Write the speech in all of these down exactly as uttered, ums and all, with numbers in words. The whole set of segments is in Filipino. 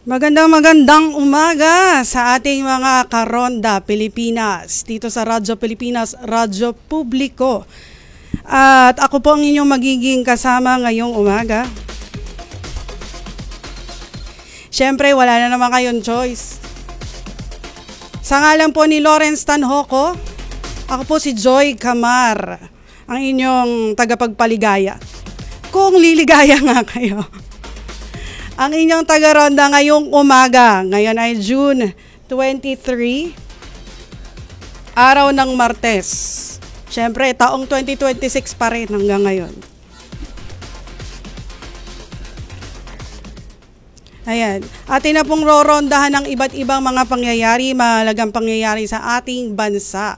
Magandang magandang umaga sa ating mga Karonda Pilipinas dito sa Radyo Pilipinas, Radyo Publiko. At ako po ang inyong magiging kasama ngayong umaga. Siyempre, wala na naman kayong choice. Sa ngalan po ni Lawrence Tanhoco, ako po si Joy Camar, ang inyong tagapagpaligaya. Kung liligaya nga kayo. Ang inyong taga-ronda ngayong umaga, ngayon ay June twenty-three, araw ng Martes. Siyempre, taong twenty twenty-six pa rin hanggang ngayon. Ayan, atin na pong rorondahan ng iba't ibang mga pangyayari, mahalagang pangyayari sa ating bansa.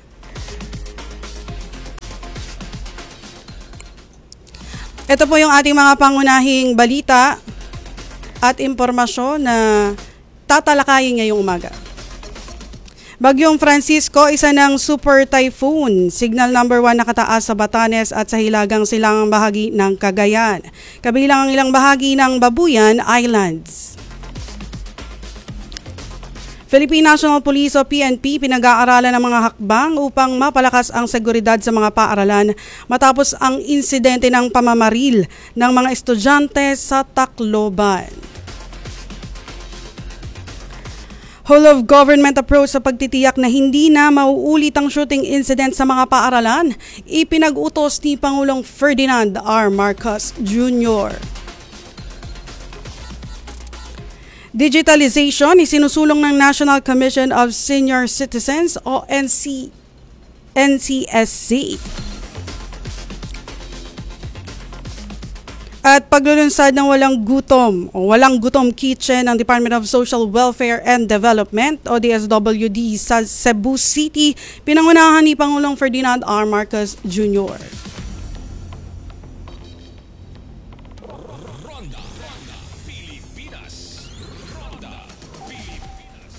Ito po yung ating mga pangunahing balita at impormasyon na tatalakayin ngayong umaga. Bagyong Francisco, isa ng super typhoon. Signal number one nakataas sa Batanes at sa hilagang silangang bahagi ng Cagayan. Kabilang ang ilang bahagi ng Babuyan Islands. Philippine National Police o P N P pinag-aaralan ng mga hakbang upang mapalakas ang seguridad sa mga paaralan matapos ang insidente ng pamamaril ng mga estudyante sa Tacloban. Whole of government approach sa pagtitiyak na hindi na mauulit ang shooting incident sa mga paaralan, ipinag-utos ni Pangulong Ferdinand R. Marcos Junior Digitalization isinusulong ng National Commission of Senior Citizens o N C S C. At paglulunsad ng walang gutom o walang gutom kitchen ng Department of Social Welfare and Development o D S W D sa Cebu City, pinangunahan ni Pangulong Ferdinand R. Marcos Junior Ronda, Ronda, Pilipinas. Ronda, Pilipinas.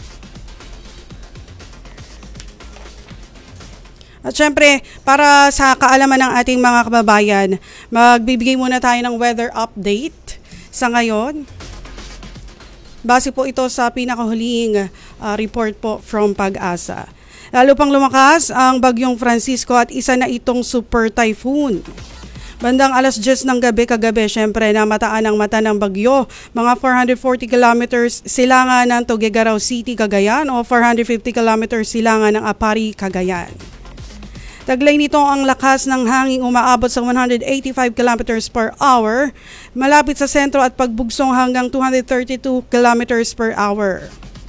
At syempre, para sa kaalaman ng ating mga kababayan, magbibigay muna tayo ng weather update sa ngayon. Base po ito sa pinakahuling uh, report po from Pag-asa. Lalo pang lumakas ang Bagyong Francisco at isa na itong super typhoon. Bandang alas diyes ng gabi kagabi, syempre namataan ang mata ng bagyo. Mga four hundred forty kilometers silangan ng Tuguegarao City, Cagayan o four hundred fifty kilometers silangan ng Apari, Cagayan. Taglay nito ang lakas ng hangin umaabot sa one hundred eighty-five kilometers per hour, malapit sa sentro at pagbugsong hanggang two hundred thirty-two kilometers per hour.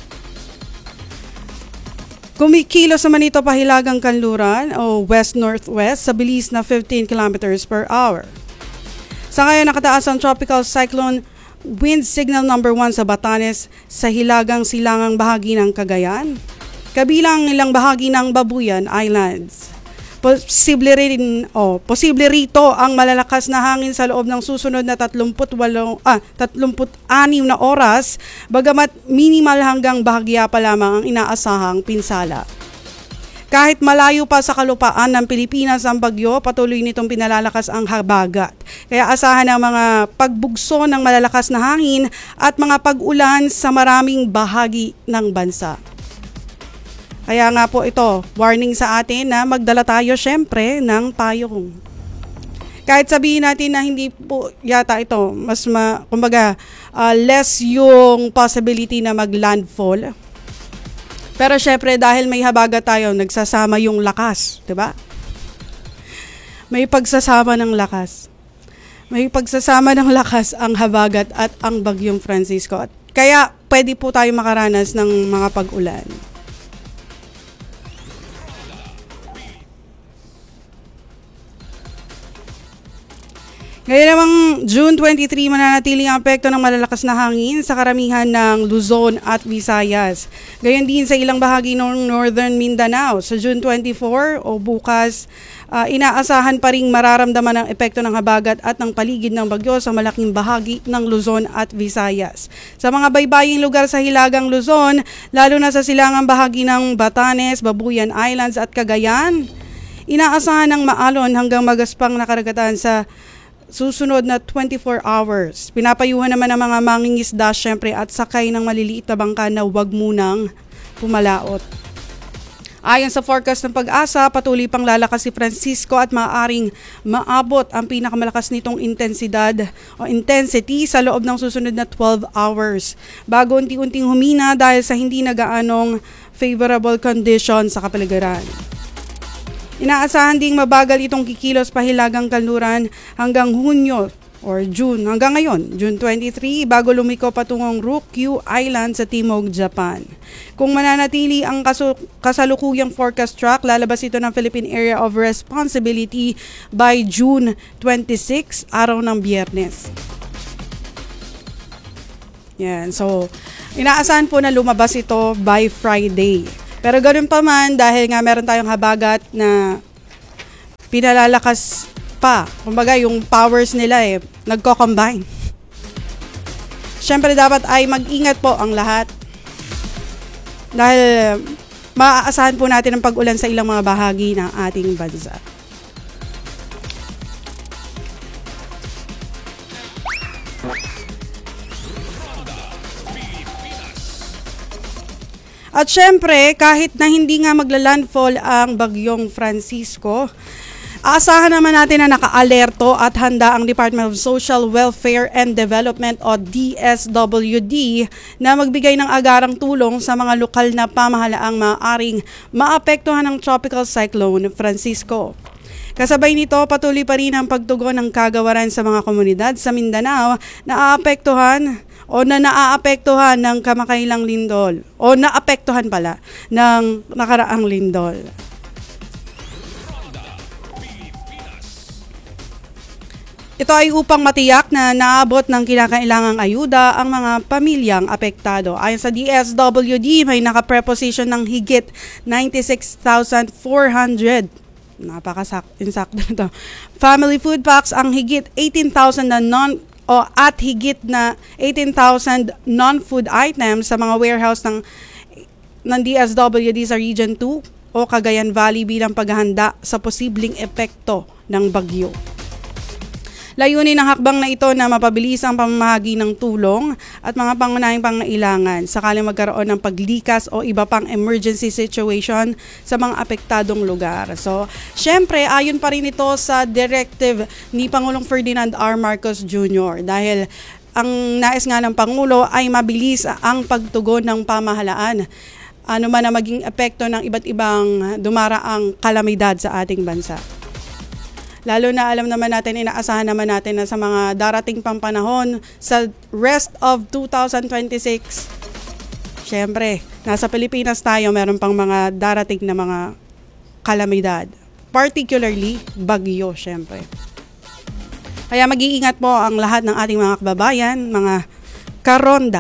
Kumikilos naman ito pahilagang kanluran o west-northwest sa bilis na fifteen kilometers per hour. Sa ngayon nakataas ang tropical cyclone wind signal number one sa Batanes sa hilagang silangang bahagi ng Cagayan, kabilang ilang bahagi ng Babuyan Islands. Posible rin oh, posible rito ang malalakas na hangin sa loob ng susunod na thirty-eight ah thirty-six na oras, bagamat minimal hanggang bahagya pa lamang ang inaasahang pinsala. Kahit malayo pa sa kalupaan ng Pilipinas ang bagyo, patuloy nitong pinalalakas ang habagat. Kaya asahan ang mga pagbugso ng malalakas na hangin at mga pag-ulan sa maraming bahagi ng bansa. Kaya nga po ito, warning sa atin na magdala tayo syempre ng payong. Kahit sabihin natin na hindi po yata ito, mas ma, kumbaga, uh, less yung possibility na mag-landfall. Pero syempre dahil may habagat tayo, nagsasama yung lakas, di ba? May pagsasama ng lakas. May pagsasama ng lakas ang habagat at ang Bagyong Francisco. Kaya pwede po tayo makaranas ng mga pag-ulan. Ngayon namang June twenty-three, mananatiling ang apekto ng malalakas na hangin sa karamihan ng Luzon at Visayas. Gayon din sa ilang bahagi ng Northern Mindanao. Sa June twenty-four o bukas, uh, inaasahan pa ring mararamdaman ang epekto ng habagat at ng paligid ng bagyo sa malaking bahagi ng Luzon at Visayas. Sa mga baybaying lugar sa hilagang Luzon, lalo na sa silangang bahagi ng Batanes, Babuyan Islands at Cagayan, inaasahan ng maalon hanggang magaspang na karagatan sa susunod na twenty-four hours. Pinapayuhan naman ng mga mangingisda syempre at sakay ng maliliit na bangka na huwag munang pumalaot. Ayon sa forecast ng Pag-asa, patuloy pang lalakas si Francisco at maaaring maabot ang pinakamalakas nitong intensidad o intensity sa loob ng susunod na twelve hours. Bago unti-unting humina dahil sa hindi nagaanong favorable condition sa kapaligiran. Inaasahan ding mabagal itong kikilos pahilagang kanluran hanggang Hunyo or June, hanggang ngayon, June twenty-three, bago lumiko patungong Ryukyu Island sa Timog, Japan. Kung mananatili ang kasu- kasalukuyang forecast track, lalabas ito ng Philippine Area of Responsibility by June twenty-sixth, araw ng Biyernes. Yan, so inaasahan po na lumabas ito by Friday. Pero ganoon pa man, dahil nga meron tayong habagat na pinalalakas pa. Kumbaga, yung powers nila eh, nagko-combine. Siyempre, dapat ay mag-ingat po ang lahat. Dahil maaasahan po natin ang pag-ulan sa ilang mga bahagi ng ating bansa. At syempre, kahit na hindi nga magla-landfall ang bagyong Francisco, aasahan naman natin na naka-alerto at handa ang Department of Social Welfare and Development o D S W D na magbigay ng agarang tulong sa mga lokal na pamahalaang maaaring maapektuhan ng Tropical Cyclone Francisco. Kasabay nito, patuloy pa rin ang pagtugon ng kagawaran sa mga komunidad sa Mindanao na aapektuhan o na naaapektuhan ng kamakailang lindol o naapektuhan pala ng nakaraang lindol. Ito ay upang matiyak na naabot ng kinakailangang ayuda ang mga pamilyang apektado. Ayon sa D S W D, may nakapreposition ng higit ninety-six thousand four hundred. Napaka-insakto nito. Family food packs ang higit eighteen thousand na non o at higit na eighteen thousand non-food items sa mga warehouse ng ng D S W D sa Region two o Cagayan Valley bilang paghahanda sa posibleng epekto ng bagyo. Layunin ng hakbang na ito na mapabilis ang pamamahagi ng tulong at mga pangunahing pangailangan sakaling magkaroon ng paglikas o iba pang emergency situation sa mga apektadong lugar. So, syempre, ayon pa rin ito sa directive ni Pangulong Ferdinand R. Marcos Junior dahil ang nais nga ng Pangulo ay mabilis ang pagtugon ng pamahalaan ano man ang maging epekto ng iba't ibang dumaraang kalamidad sa ating bansa. Lalo na alam naman natin, inaasahan naman natin na sa mga darating pang panahon sa rest of two thousand twenty-six, syempre, nasa Pilipinas tayo, meron pang mga darating na mga kalamidad. Particularly, bagyo, syempre. Kaya mag-iingat po ang lahat ng ating mga kababayan, mga karonda.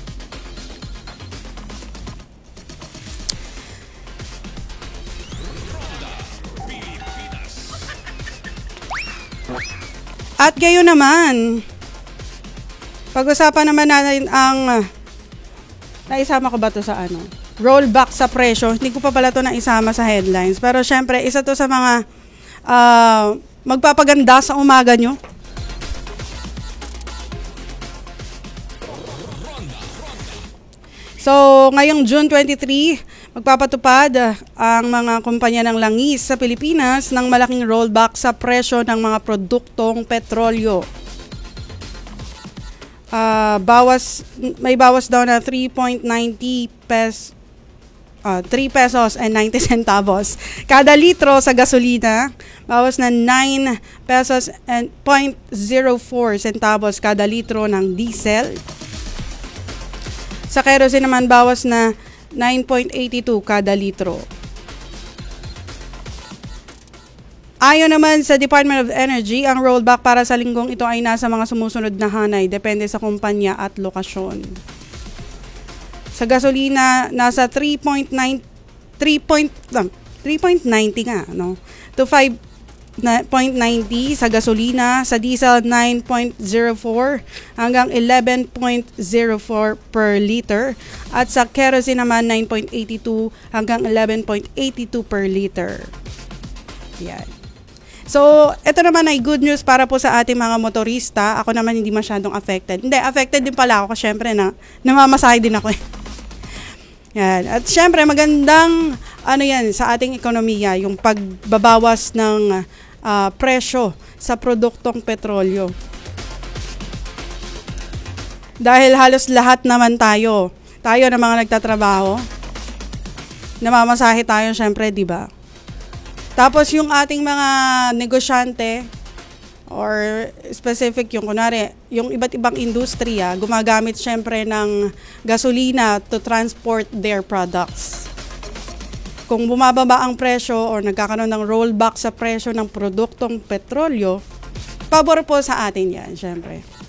At gayon naman, pag-usapan naman natin ang, naisama ko ba to sa ano? Rollback sa presyo. Hindi ko pa pala to naisama sa headlines. Pero syempre, isa to sa mga uh, magpapaganda sa umaga nyo. So, ngayong June twenty-three, magpapatupad ang mga kumpanya ng langis sa Pilipinas ng malaking rollback sa presyo ng mga produktong petrolyo. Uh, bawas, may bawas daw na three point nine zero pesos, uh, three pesos and ninety centavos kada litro sa gasolina, bawas na nine pesos and point zero four centavos kada litro ng diesel. Sa kerosene naman, bawas na nine point eight two kada litro. Ayon naman sa Department of Energy, ang rollback para sa linggong ito ay nasa mga sumusunod na hanay, depende sa kumpanya at lokasyon. Sa gasolina, nasa three point nine three point ninety nga, no? To five point nine zero sa gasolina, sa diesel nine point zero four hanggang eleven point zero four per liter at sa kerosene naman nine point eight two hanggang eleven point eight two per liter. Yan. So, ito naman ay good news para po sa ating mga motorista. Ako naman hindi masyadong affected. Hindi, affected din pala ako kasi syempre na namamasahe din ako. Yan. At syempre magandang ano yan sa ating ekonomiya, yung pagbabawas ng ah, presyo sa produktong petrolyo. Dahil halos lahat naman tayo, tayo na mga nagtatrabaho, namamasahe tayo syempre, di ba? Tapos yung ating mga negosyante or specific yung kunwari, yung iba't ibang industriya, gumagamit syempre ng gasolina to transport their products. Kung bumababa ang presyo or nagkakaroon ng rollback sa presyo ng produktong petrolyo, pabor po sa atin yan, syempre.